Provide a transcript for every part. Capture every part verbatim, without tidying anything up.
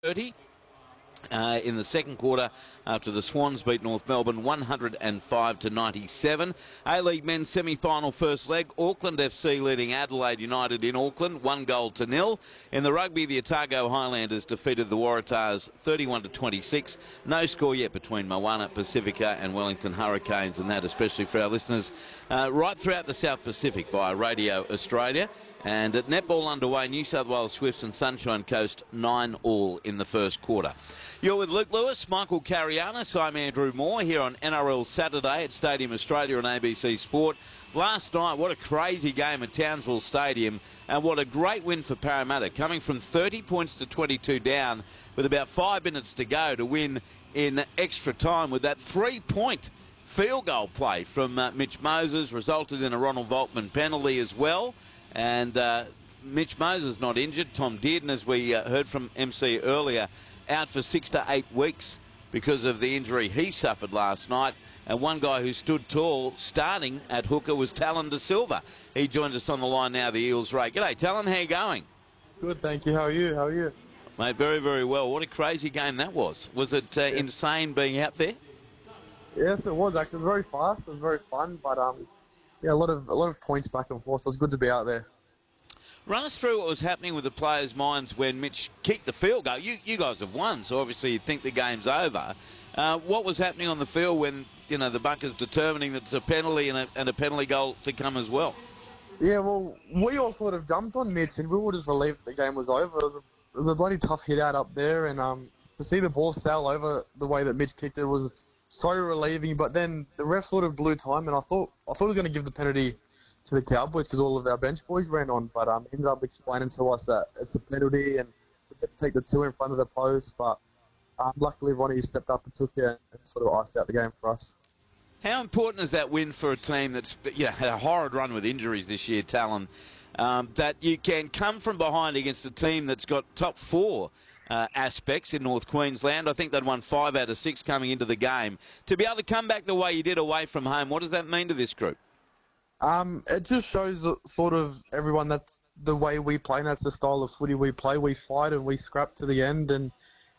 thirty. Uh, in the second quarter, after the Swans beat North Melbourne one hundred five to ninety-seven. A-League men's semi-final first leg, Auckland F C leading Adelaide United in Auckland, one goal to nil. In the rugby, the Otago Highlanders defeated the Waratahs thirty-one to twenty-six. No score yet between Moana Pacifica and Wellington Hurricanes, and that especially for our listeners uh, right throughout the South Pacific via Radio Australia. And at netball underway, New South Wales Swifts and Sunshine Coast nine all in the first quarter. You're with Luke Lewis, Michael Carianis. I'm Andrew Moore here on N R L Saturday at Stadium Australia on A B C Sport. Last night, what a crazy game at Townsville Stadium, and what a great win for Parramatta, coming from thirty points to twenty-two down with about five minutes to go to win in extra time with that three-point field goal play from uh, Mitch Moses, resulted in a Ronald Volkman penalty as well. And uh, Mitch Moses not injured. Tom Dearden, as we uh, heard from M C earlier, out for six to eight weeks because of the injury he suffered last night. And one guy who stood tall starting at hooker was Talon De Silva. He joins us on the line now, the Eels Ray. G'day, Talon. How you going? Good, thank you. How are you? How are you? Mate, very, very well. What a crazy game that was. Was it uh, yeah. insane being out there? Yes, it was. Actually, it was very fast. It was very fun, but um. Yeah, a lot of a lot of points back and forth, so it was good to be out there. Run us through what was happening with the players' minds when Mitch kicked the field goal. You you guys have won, so obviously you think the game's over. Uh, what was happening on the field when, you know, the bunker's determining that it's a penalty and a, and a penalty goal to come as well? Yeah, well, we all sort of jumped on Mitch, and we were just relieved that the game was over. It was a, it was a bloody tough hit out up there, and um, to see the ball sail over the way that Mitch kicked it was so relieving. But then the ref sort of blew time, and I thought I thought he was going to give the penalty to the Cowboys because all of our bench boys ran on. But um, he ended up explaining to us that it's a penalty and we get to take the two in front of the post. But um, luckily, Ronnie stepped up and took it and sort of iced out the game for us. How important is that win for a team that's, you know, had a horrid run with injuries this year, Talon? Um, that you can come from behind against a team that's got top four Uh, aspects in North Queensland. I think they'd won five out of six coming into the game. To be able to come back the way you did away from home, what does that mean to this group? Um, it just shows that sort of everyone that the way we play, and that's the style of footy we play. We fight and we scrap to the end. And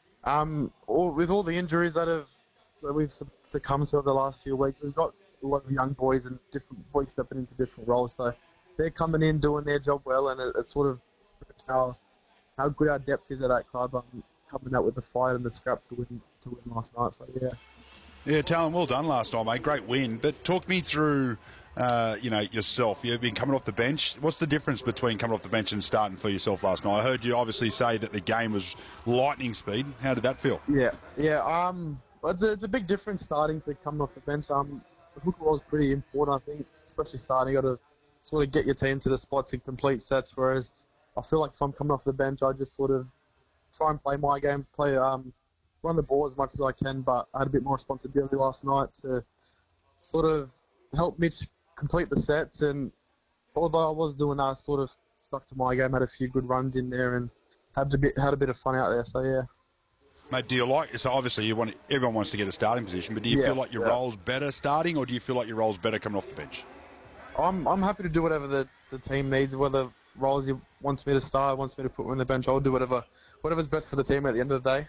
um, all, with all the injuries that have that we've succumbed to over the last few weeks, we've got a lot of young boys and different boys stepping into different roles. So they're coming in, doing their job well, and it, it's sort of how how good our depth is at that club, um, coming out with the fight and the scrap to win to win last night. So yeah, yeah, Talon, well done last night, mate. Great win. But talk me through, uh, you know, yourself. You've been coming off the bench. What's the difference between coming off the bench and starting for yourself last night? I heard you obviously say that the game was lightning speed. How did that feel? Yeah, yeah. Um, it's a, it's a big difference starting to coming off the bench. Um, the hooker role is pretty important, I think, especially starting. You got to sort of get your team to the spots in complete sets, whereas I feel like if I'm coming off the bench, I just sort of try and play my game, play, um, run the ball as much as I can. But I had a bit more responsibility last night to sort of help Mitch complete the sets. And although I was doing that, I sort of stuck to my game, had a few good runs in there, and had a bit had a bit of fun out there. So yeah. Mate, do you like? So obviously, you want everyone wants to get a starting position, but do you yeah, feel like your yeah. role's better starting, or do you feel like your role's better coming off the bench? I'm I'm happy to do whatever the, the team needs, whether Rolsey wants me to start, wants me to put me on the bench. I'll do whatever, whatever's best for the team at the end of the day.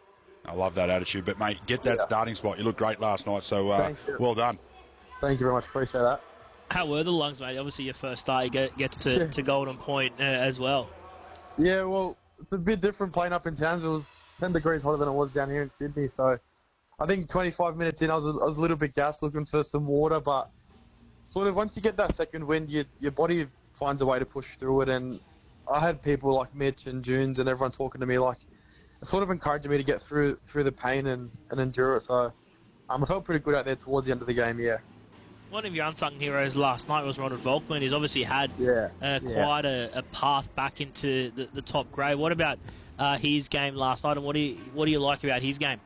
I love that attitude. But, mate, get that yeah. starting spot. You looked great last night, so uh, well done. Thank you very much. Appreciate that. How were the lungs, mate? Obviously, your first start, you get, get to, yeah. to Golden Point uh, as well. Yeah, well, it's a bit different playing up in Townsville. It was ten degrees hotter than it was down here in Sydney. So I think twenty-five minutes in, I was, I was a little bit gassed looking for some water. But sort of once you get that second wind, you, your body finds a way to push through it. And I had people like Mitch and Junes and everyone talking to me like, it sort of encouraging me to get through through the pain and, and endure it. So um, I felt pretty good out there towards the end of the game, yeah. One of your unsung heroes last night was Ronald Volkman. He's obviously had yeah, uh, yeah. quite a, a path back into the, the top grade. What about uh, his game last night, and what do you what do you like about his game?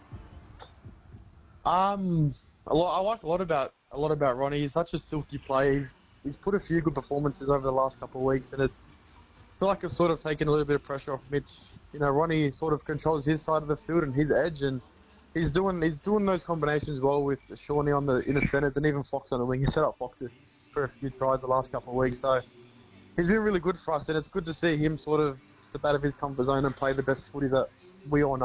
Um, a lot, I like a lot about a lot about Ronnie. He's such a silky player. He's, he's put a few good performances over the last couple of weeks, and it's I feel like it's sort of taken a little bit of pressure off Mitch. You know, Ronnie sort of controls his side of the field and his edge, and he's doing he's doing those combinations well with Shawnee on the in the centres and even Fox on the wing. He set up Fox for a few tries the last couple of weeks, so he's been really good for us, and it's good to see him sort of step out of his comfort zone and play the best footy that we all know